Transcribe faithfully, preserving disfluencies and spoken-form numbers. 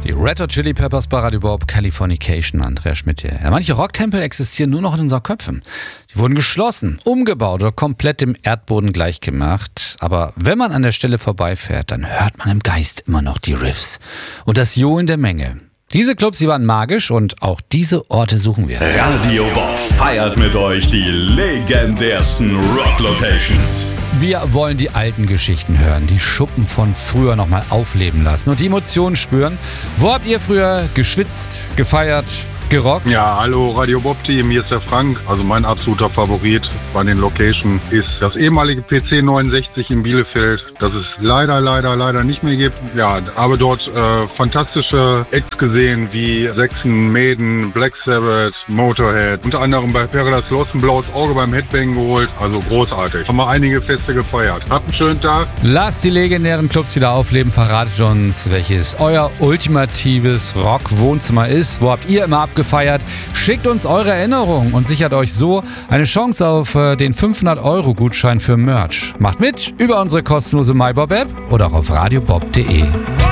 Die Red Hot Chili Peppers bei Radio Bob, Californication, Andreas Schmidt hier. Ja, manche Rocktempel existieren nur noch in unseren Köpfen. Die wurden geschlossen, umgebaut oder komplett dem Erdboden gleichgemacht. Aber wenn man an der Stelle vorbeifährt, dann hört man im Geist immer noch die Riffs und das Johlen der Menge. Diese Clubs, die waren magisch und auch diese Orte suchen wir. Radio Bob feiert mit euch die legendärsten Rock-Locations. Wir wollen die alten Geschichten hören, die Schuppen von früher nochmal aufleben lassen und die Emotionen spüren. Wo habt ihr früher geschwitzt, gefeiert, gerockt? Ja, hallo Radio Bob Team, hier ist der Frank. Also mein absoluter Favorit bei den Locations ist das ehemalige P C neunundsechzig in Bielefeld, das es leider, leider, leider nicht mehr gibt. Ja, aber dort äh, fantastische Acts gesehen wie Saxon, Maiden, Black Sabbath, Motorhead. Unter anderem bei Paradise Lost ein blaues Auge beim Headbang geholt. Also großartig. Haben wir einige Feste gefeiert. Habt einen schönen Tag. Lasst die legendären Clubs wieder aufleben. Verratet uns, welches euer ultimatives Rock-Wohnzimmer ist. Wo habt ihr immer abgefeiert? Schickt uns eure Erinnerungen und sichert euch so eine Chance auf äh, den fünfhundert Euro Gutschein für Merch. Macht mit über unsere kostenlose MyBob-App oder auch auf radiobob punkt de.